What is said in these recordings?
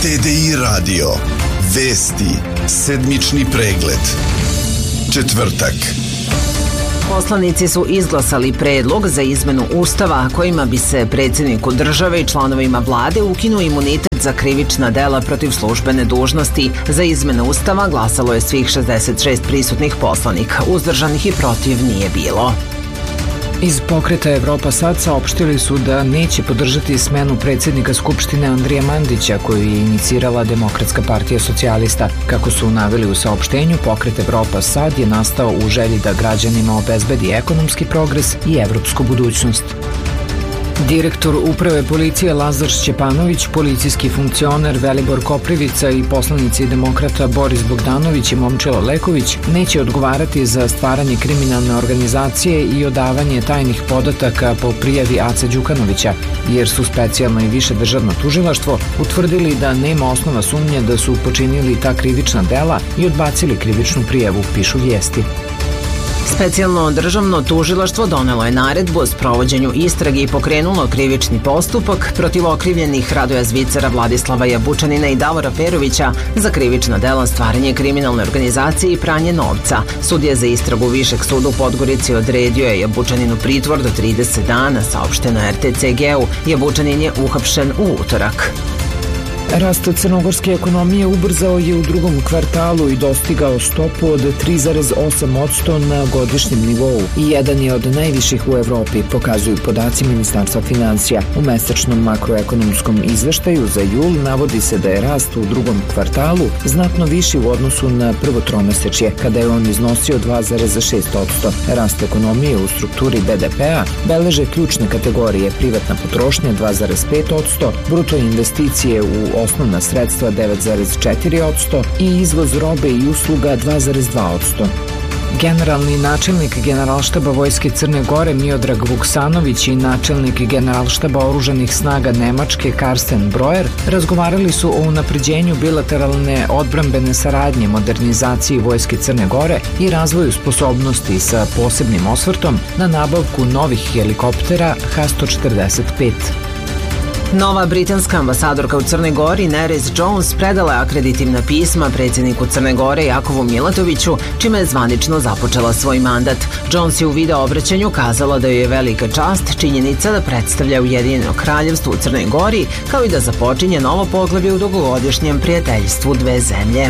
TDI radio. Vesti. Sedmični pregled. Četvrtak. Poslanici su izglasali predlog za izmenu Ustava kojima bi se predsjedniku države i članovima vlade ukinuo imunitet za krivična dela protiv službene dužnosti. Za izmenu Ustava glasalo je svih 66 prisutnih poslanika. Uzdržanih i protiv nije bilo. Iz pokreta Evropa sad saopštili su da neće podržati smenu predsjednika Skupštine Andrija Mandića koju je inicirala Demokratska partija socijalista. Kako su naveli u saopštenju, pokret Evropa sad je nastao u želji da građanima obezbedi ekonomski progres i evropsku budućnost. Direktor Uprave policije Lazar Šćepanović, policijski funkcioner Velibor Koprivica i poslanici demokrata Boris Bogdanović i Momčilo Leković neće odgovarati za stvaranje kriminalne organizacije i odavanje tajnih podataka po prijavi Ace Đukanovića, jer su specijalno i više državno tužilaštvo utvrdili da nema osnova sumnje da su počinili ta krivična dela i odbacili krivičnu prijavu, pišu vijesti. Specijalno državno tužilaštvo donelo je naredbu o sprovođenju istrage i pokrenulo krivični postupak protiv okrivljenih Radoja Zvicera, Vladislava Jabučanina i Davora Perovića za krivična dela stvaranje kriminalne organizacije i pranje novca. Sudija za istragu Višeg suda u Podgorici odredio je Jabučaninu pritvor do 30 dana, saopšteno RTCG-u. Jabučanin je uhapšen u utorak. Rast crnogorske ekonomije ubrzao je u drugom kvartalu i dostigao stopu od 3,8% na godišnjem nivou i jedan je od najviših u Evropi, pokazuju podaci Ministarstva financija. U mesečnom makroekonomskom izveštaju za jul navodi se da je rast u drugom kvartalu znatno viši u odnosu na prvo tromesečje, kada je on iznosio 2,6%. Rast ekonomije u strukturi BDP-a beleže ključne kategorije: privatna potrošnja 2,5%, bruto investicije u osnovna sredstva 9,4% i izvoz robe i usluga 2,2%. Generalni načelnik Generalštaba Vojske Crne Gore Miodrag Vuksanović i načelnik Generalštaba Oružanih snaga Nemačke Karsten Breuer razgovarali su o unapređenju bilateralne odbrambene saradnje, modernizaciji Vojske Crne Gore i razvoju sposobnosti sa posebnim osvrtom na nabavku novih helikoptera H-145. Nova britanska ambasadorka u Crnoj Gori Nerys Jones predala je akreditivna pisma predsjedniku Crne Gore Jakovu Milatoviću, čime je zvanično započela svoj mandat. Jones je u video obraćanju kazala da joj je velika čast činjenica da predstavlja Ujedinjeno kraljevstvo u Crnoj Gori, kao i da započinje novo poglavlje u dugogodišnjem prijateljstvu dve zemlje.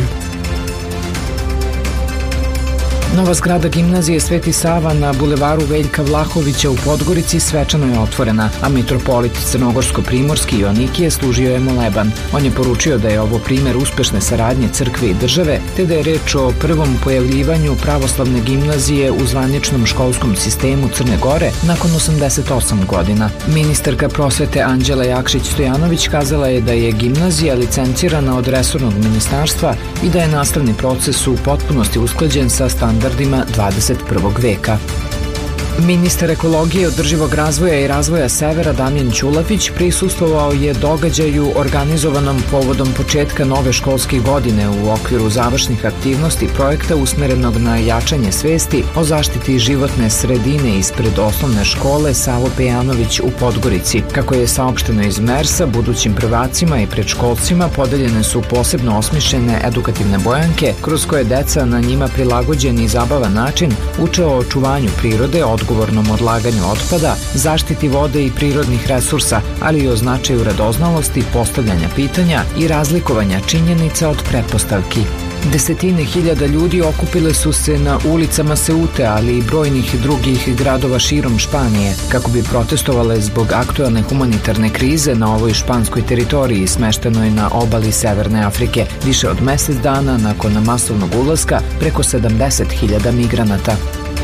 Nova zgrada gimnazije Sveti Sava na bulevaru Veljka Vlahovića u Podgorici svečano je otvorena, a mitropolit Crnogorsko-primorski Joanikije služio je moleban. On je poručio da je ovo primjer uspešne saradnje crkve i države, te da je reč o prvom pojavljivanju pravoslavne gimnazije u zvaničnom školskom sistemu Crne Gore nakon 88 godina. Ministarka prosvete Anđela Jakšić-Stojanović kazala je da je gimnazija licencirana od resornog ministarstva i da je nastavni proces u potpunosti usklađen sa standardima 21. veka. Ministar ekologije, održivog razvoja i razvoja Severa Damjan Ćulafić prisustvovao je događaju organizovanom povodom početka nove školske godine u okviru završnih aktivnosti projekta usmerenog na jačanje svesti o zaštiti životne sredine ispred osnovne škole Savo Pejanović u Podgorici. Kako je saopšteno iz MERS-a, budućim prvacima i predškolcima podeljene su posebno osmišljene edukativne bojanke kroz koje deca na njima prilagođen i zabavan način uče o očuvanju prirode, odgovornom odlaganju otpada, zaštiti vode i prirodnih resursa, ali i o značaju radoznalosti, postavljanja pitanja i razlikovanja činjenica od pretpostavki. Desetine hiljada ljudi okupile su se na ulicama Seute, ali i brojnih drugih gradova širom Španije, kako bi protestovale zbog aktualne humanitarne krize na ovoj španskoj teritoriji smeštenoj na obali Severne Afrike, više od mesec dana nakon masovnog ulaska preko 70.000 migranata.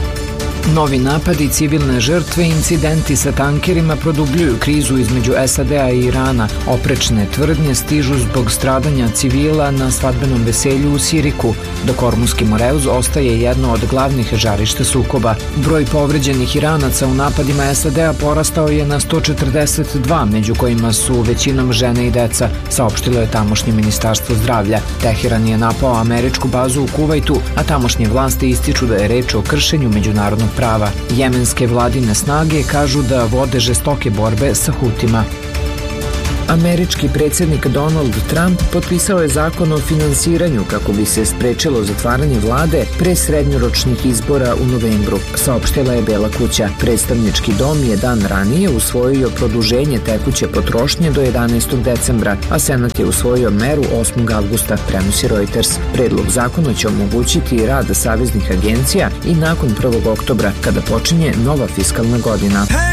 Novi napadi, civilne žrtve i incidenti sa tankerima produbljuju krizu između SAD-a i Irana. Oprečne tvrdnje stižu zbog stradanja civila na svadbenom veselju u Siriku, dok Ormuski Moreuz ostaje jedno od glavnih žarišta sukoba. Broj povređenih Iranaca u napadima SAD-a porastao je na 142, među kojima su većinom žene i deca, saopštilo je tamošnje ministarstvo zdravlja. Teheran je napao američku bazu u Kuvajtu, a tamošnje vlasti ističu da je reč o kršenju međunarodnog prava. Jemenske vladine snage kažu da vode žestoke borbe sa Hutima. Američki predsjednik Donald Trump potpisao je zakon o finansiranju kako bi se sprečilo zatvaranje vlade pre srednjoročnih izbora u novembru, saopštila je Bela kuća. Predstavnički dom je dan ranije usvojio produženje tekuće potrošnje do 11. decembra, a Senat je usvojio meru 8. avgusta, prenosi Reuters. Predlog zakona će omogućiti rad saveznih agencija i nakon 1. oktobra, kada počinje nova fiskalna godina.